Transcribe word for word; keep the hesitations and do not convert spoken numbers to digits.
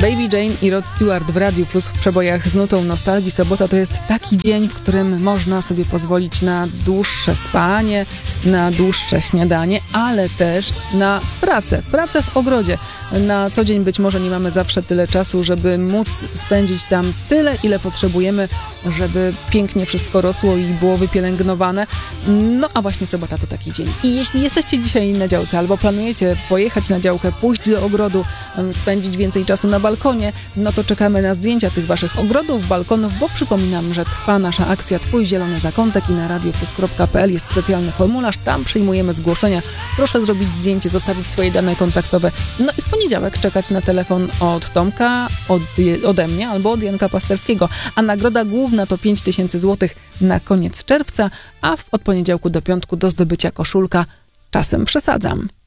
Baby Jane i Rod Stewart w Radiu Plus w przebojach z nutą nostalgii. Sobota to jest taki dzień, w którym można sobie pozwolić na dłuższe spanie, na dłuższe śniadanie, ale też na pracę. Pracę w ogrodzie. Na co dzień być może nie mamy zawsze tyle czasu, żeby móc spędzić tam tyle, ile potrzebujemy, żeby pięknie wszystko rosło i było wypielęgnowane. No a właśnie sobota to taki dzień. I jeśli jesteście dzisiaj na działce albo planujecie pojechać na działkę, pójść do ogrodu, spędzić więcej czasu na balkonie, no to czekamy na zdjęcia tych waszych ogrodów, balkonów, bo przypominam, że trwa nasza akcja Twój Zielony Zakątek i na radioplus kropka p l jest specjalny formularz, tam przyjmujemy zgłoszenia. Proszę zrobić zdjęcie, zostawić swoje dane kontaktowe. No i w poniedziałek czekać na telefon od Tomka, od, ode mnie albo od Janka Pasterskiego. A nagroda główna to pięć tysięcy złotych na koniec czerwca, a w, od poniedziałku do piątku do zdobycia koszulka Czasem przesadzam.